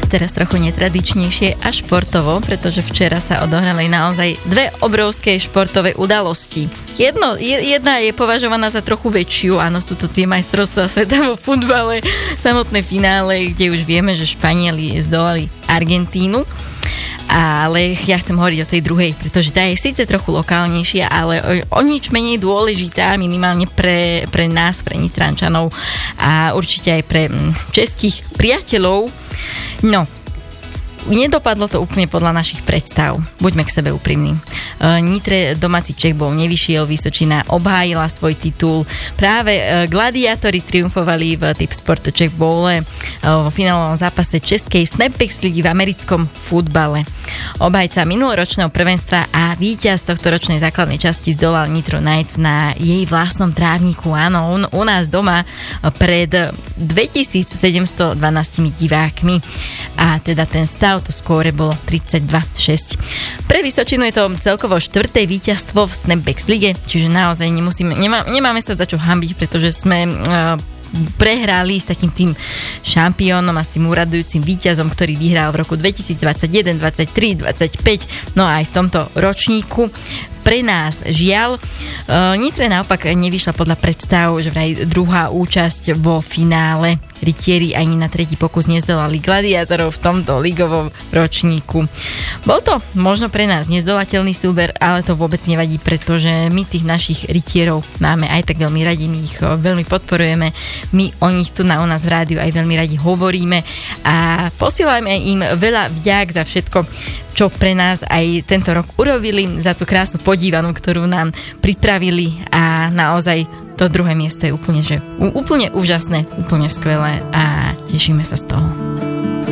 teraz trochu netradičnejšie a športovo, pretože včera sa odohrali naozaj dve obrovské športové udalosti. Jedna je považovaná za trochu väčšiu, áno, sú to tie majstrovstvá sveta vo futbale, samotné finále, kde už vieme, že Španieli zdolali Argentínu. Ale ja chcem hovoriť o tej druhej, pretože tá je síce trochu lokálnejšia, ale o nič menej dôležitá, minimálne pre nás, pre Nitrančanov a určite aj pre českých priateľov. No, nedopadlo to úplne podľa našich predstav. Buďme k sebe úprimní. Nitre domáci Čech bol nevyšiel, Vysočina obhájila svoj titul. Práve gladiátori triumfovali v Tipsport Czech Bowle vo finálovom zápase českej Snapbacks ligy v americkom futbale. Obhajca minuloročného prvenstva a víťaz tohto ročnej základnej časti zdolal Nitro Knights na jej vlastnom trávniku. Áno, u nás doma pred 2712 divákmi. A teda ten stav, to skóre bolo 32-6. Pre Vysočinu je to celkovo 4. víťazstvo v Snapbacks lige, čiže naozaj nemáme sa za čo hanbiť, pretože sme prehrali s takým tým šampiónom a s tým úradujúcim víťazom, ktorý vyhral v roku 2021, 23, 25, no a aj v tomto ročníku. Pre nás žiaľ, Nitre naopak nevyšla podľa predstav, že vraj druhá účasť vo finále. Rytieri ani na tretí pokus nezdolali gladiátorov v tomto ligovom ročníku. Bol to možno pre nás nezdolateľný súber, ale to vôbec nevadí, pretože my tých našich rytierov máme aj tak veľmi radi, my ich veľmi podporujeme, my o nich tu u nás v rádiu aj veľmi radi hovoríme a posielame im veľa vďak za všetko, čo pre nás aj tento rok urobili, za tú krásnu podívanú, ktorú nám pripravili a naozaj to druhé miesto je úplne úžasné, úplne skvelé a tešíme sa z toho.